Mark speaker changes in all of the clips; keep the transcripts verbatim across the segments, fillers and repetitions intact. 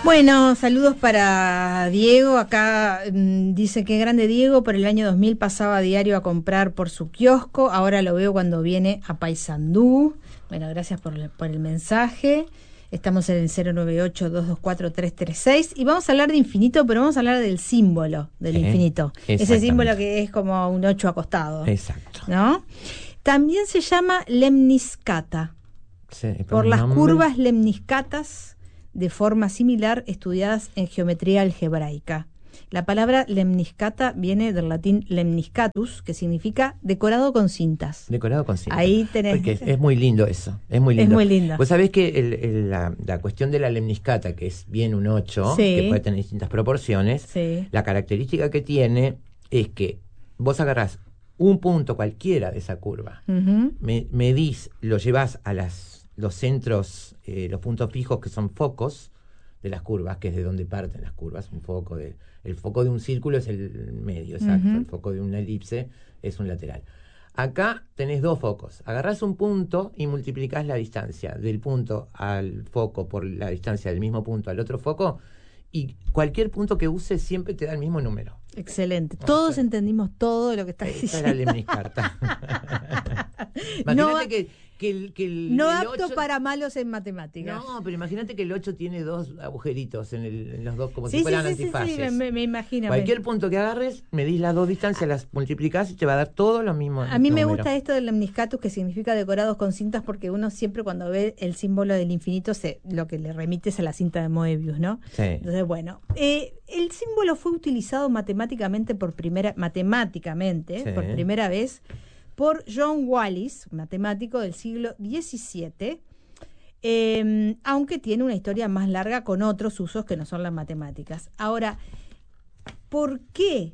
Speaker 1: Bueno, saludos para Diego. Acá mmm, dice que grande Diego, por el año dos mil pasaba a diario a comprar por su kiosco, ahora lo veo cuando viene a Paysandú. Bueno, gracias por, por el mensaje. Estamos en el cero nueve ocho, dos dos cuatro, tres tres seis y vamos a hablar de infinito, pero vamos a hablar del símbolo del
Speaker 2: eh,
Speaker 1: infinito. Ese símbolo que es como un ocho acostado.
Speaker 2: Exacto.
Speaker 1: ¿No? También se llama lemniscata,
Speaker 2: sí,
Speaker 1: por las
Speaker 2: nombre.
Speaker 1: curvas lemniscatas de forma similar estudiadas en geometría algebraica. La palabra lemniscata viene del latín lemniscatus, que significa decorado con cintas.
Speaker 2: Decorado con cintas.
Speaker 1: Ahí tenés.
Speaker 2: Porque es, es muy lindo eso. Es muy lindo.
Speaker 1: Es muy lindo.
Speaker 2: Vos sabés que el, el, la, la cuestión de la lemniscata, que es bien un ocho,
Speaker 1: sí.
Speaker 2: que puede tener distintas proporciones,
Speaker 1: sí.
Speaker 2: la característica que tiene es que vos agarrás un punto cualquiera de esa curva,
Speaker 1: uh-huh.
Speaker 2: me, medís, lo llevás a las, los centros, eh, los puntos fijos que son focos de las curvas, que es de donde parten las curvas, un foco de, el foco de un círculo es el medio, exacto, uh-huh. el foco de una elipse es un lateral. Acá tenés dos focos, agarrás un punto y multiplicás la distancia del punto al foco por la distancia del mismo punto al otro foco, y cualquier punto que uses siempre te da el mismo número.
Speaker 1: Excelente. Todos o sea, entendimos todo lo que estás
Speaker 2: esa
Speaker 1: diciendo.
Speaker 2: Era la lemniscarta. Imagínate
Speaker 1: no,
Speaker 2: que, que el, que el
Speaker 1: no
Speaker 2: el
Speaker 1: apto
Speaker 2: ocho...
Speaker 1: para malos en matemáticas.
Speaker 2: No, pero imagínate que el ocho tiene dos agujeritos en, el, en los dos, como
Speaker 1: sí,
Speaker 2: si fueran
Speaker 1: sí, sí,
Speaker 2: antifaces.
Speaker 1: Sí, sí, me, me imagino.
Speaker 2: Cualquier
Speaker 1: me...
Speaker 2: punto que agarres, medís las dos distancias, las multiplicás y te va a dar todo lo mismo.
Speaker 1: A mí
Speaker 2: número.
Speaker 1: Me gusta esto del lemniscatus, que significa decorados con cintas, porque uno siempre cuando ve el símbolo del infinito, se, lo que le remite es a la cinta de Moebius, ¿no?
Speaker 2: Sí.
Speaker 1: Entonces, bueno, eh, el símbolo fue utilizado matemáticamente por primera, matemáticamente, sí. por primera vez por John Wallis, matemático del siglo diecisiete, eh, aunque tiene una historia más larga con otros usos que no son las matemáticas. Ahora, ¿por qué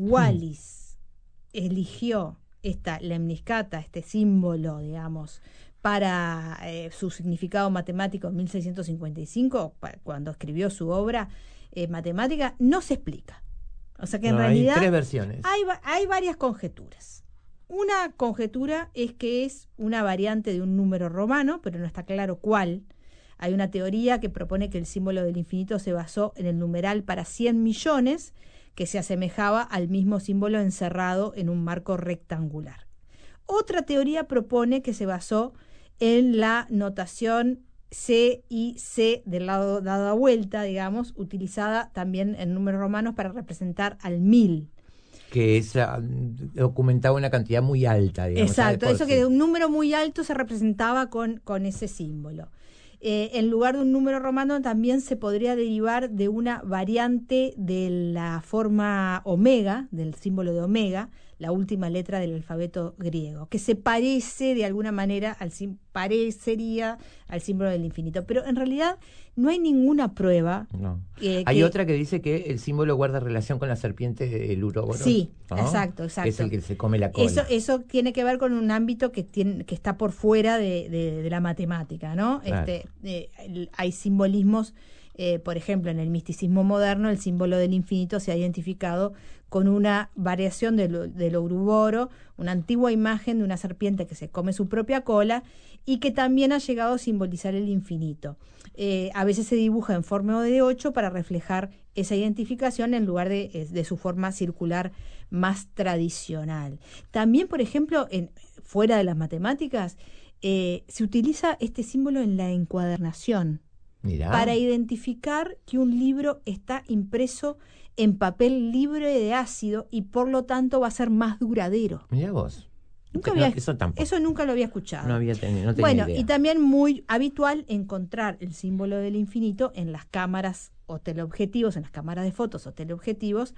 Speaker 1: Wallis hmm. eligió esta lemniscata, este símbolo, digamos, para eh, su significado matemático en mil seiscientos cincuenta y cinco, cuando escribió su obra eh, matemática? No se explica. O sea que en
Speaker 2: no,
Speaker 1: realidad
Speaker 2: hay tres versiones.
Speaker 1: Hay, hay varias conjeturas. Una conjetura es que es una variante de un número romano, pero no está claro cuál. Hay una teoría que propone que el símbolo del infinito se basó en el numeral para cien millones, que se asemejaba al mismo símbolo encerrado en un marco rectangular. Otra teoría propone que se basó en la notación C y C del lado dado a vuelta, digamos, utilizada también en números romanos para representar al mil.
Speaker 2: Que es, uh, documentaba una cantidad muy alta, digamos.
Speaker 1: Exacto, eso sí. Que de un número muy alto se representaba con, con ese símbolo. Eh, en lugar de un número romano también se podría derivar de una variante de la forma omega, del símbolo de omega, la última letra del alfabeto griego, que se parece de alguna manera, al parecería al símbolo del infinito. Pero en realidad no hay ninguna prueba.
Speaker 2: No.
Speaker 1: Eh,
Speaker 2: hay
Speaker 1: que,
Speaker 2: otra que dice que el símbolo guarda relación con la serpiente del Uroboros.
Speaker 1: Sí,
Speaker 2: ¿no?
Speaker 1: exacto, exacto.
Speaker 2: Es el que se come la cola.
Speaker 1: Eso, eso tiene que ver con un ámbito que tiene, que está por fuera de, de, de la matemática, ¿no?
Speaker 2: Claro.
Speaker 1: Este, eh, hay simbolismos, eh, por ejemplo, en el misticismo moderno, el símbolo del infinito se ha identificado con una variación del, del Ouroboro, una antigua imagen de una serpiente que se come su propia cola y que también ha llegado a simbolizar el infinito. Eh, a veces se dibuja en forma de ocho para reflejar esa identificación en lugar de, de su forma circular más tradicional. También, por ejemplo, en, fuera de las matemáticas, eh, se utiliza este símbolo en la encuadernación.
Speaker 2: Mirá.
Speaker 1: Para identificar que un libro está impreso en papel libre de ácido y por lo tanto va a ser más duradero.
Speaker 2: Mirá vos.
Speaker 1: Nunca
Speaker 2: no,
Speaker 1: había,
Speaker 2: eso, tampoco.
Speaker 1: eso nunca lo había escuchado.
Speaker 2: No había tenido, no tenía
Speaker 1: bueno,
Speaker 2: idea.
Speaker 1: Y también muy habitual encontrar el símbolo del infinito en las cámaras o teleobjetivos, en las cámaras de fotos o teleobjetivos,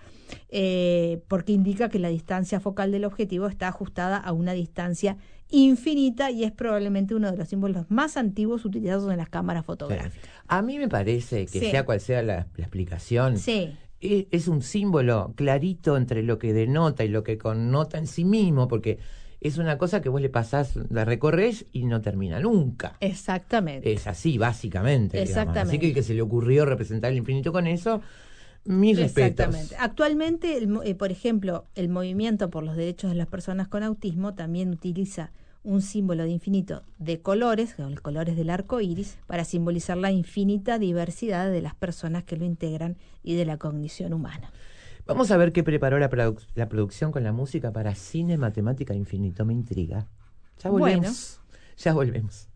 Speaker 1: eh, porque indica que la distancia focal del objetivo está ajustada a una distancia infinita y es probablemente uno de los símbolos más antiguos utilizados en las cámaras fotográficas.
Speaker 2: Sí. A mí me parece que
Speaker 1: sí.
Speaker 2: sea cual sea la, la explicación,
Speaker 1: sí.
Speaker 2: es, es un símbolo clarito entre lo que denota y lo que connota en sí mismo, porque es una cosa que vos le pasás, la recorres y no termina nunca.
Speaker 1: Exactamente.
Speaker 2: Es así, básicamente.
Speaker 1: Exactamente.
Speaker 2: Digamos. Así que el que se le ocurrió representar el infinito con eso, mis respetos.
Speaker 1: Exactamente. Actualmente, el, eh, por ejemplo, el Movimiento por los Derechos de las Personas con Autismo también utiliza un símbolo de infinito de colores, los colores del arco iris, para simbolizar la infinita diversidad de las personas que lo integran y de la cognición humana.
Speaker 2: Vamos a ver qué preparó la, produ la producción con la música para Cine, Matemática Infinito. Me intriga. Ya volvemos. Bueno. Ya volvemos.